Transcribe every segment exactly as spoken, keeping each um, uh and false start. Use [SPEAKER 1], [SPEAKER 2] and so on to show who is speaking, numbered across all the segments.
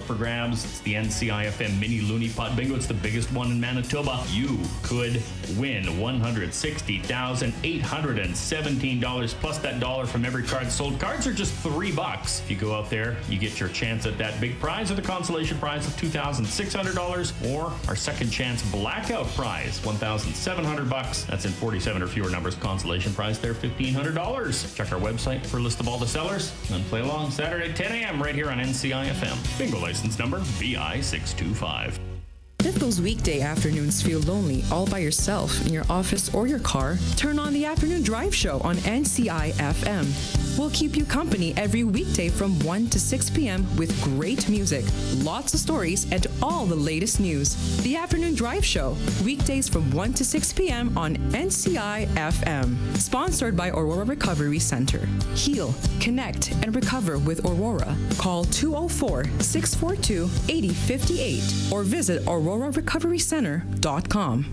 [SPEAKER 1] for grabs. It's the N C I F M Mini Looney Pot Bingo. It's the biggest one in Manitoba. You could win one hundred sixty thousand eight hundred seventeen dollars plus that dollar from every card sold. Cards are just three bucks. If you go out there, you get your chance at that big prize or the consolation prize of two thousand six hundred dollars or our second chance blackout prize, one thousand seven hundred bucks. That's in forty-seven or fewer numbers. Consolation prize there, fifteen hundred dollars. Check our website for a list of all the sellers and play along Saturday ten a.m. right here on N C I F M. Bingo license number V I six two five.
[SPEAKER 2] If those weekday afternoons feel lonely all by yourself in your office or your car, turn on the Afternoon Drive Show on N C I F M. We'll keep you company every weekday from one to six p.m. with great music, lots of stories, and all the latest news. The Afternoon Drive Show, weekdays from one to six p.m. on N C I F M. Sponsored by Aurora Recovery Center. Heal, connect, and recover with Aurora. Call two oh four, six four two, eight oh five eight or visit aurora recovery center dot com.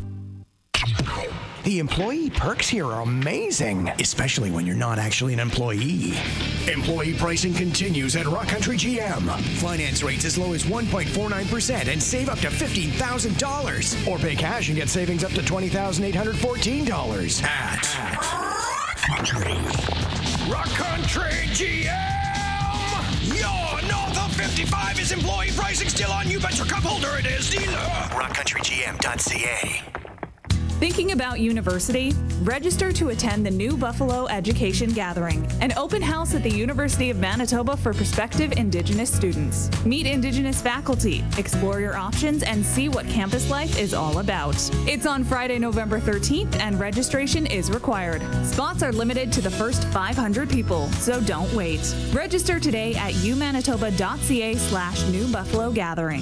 [SPEAKER 3] The employee perks here are amazing, especially when you're not actually an employee. Employee pricing continues at Rock Country G M. Finance rates as low as one point four nine percent and save up to fifteen thousand dollars. Or pay cash and get savings up to twenty thousand eight hundred fourteen dollars at, at Rock Country. Rock Country G M! Your North of fifty-five is employee pricing still on You Bet Your Cup Holder It Is dealer. rock country g m dot c a.
[SPEAKER 4] Thinking about university? Register to attend the New Buffalo Education Gathering, an open house at the University of Manitoba for prospective Indigenous students. Meet Indigenous faculty, explore your options, and see what campus life is all about. It's on Friday, November thirteenth, and registration is required. Spots are limited to the first five hundred people, so don't wait. Register today at umanitoba.ca slash New Buffalo Gathering.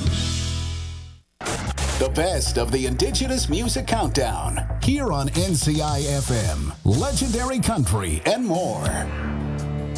[SPEAKER 5] The best of the Indigenous Music Countdown, here on N C I F M, Legendary Country, and more.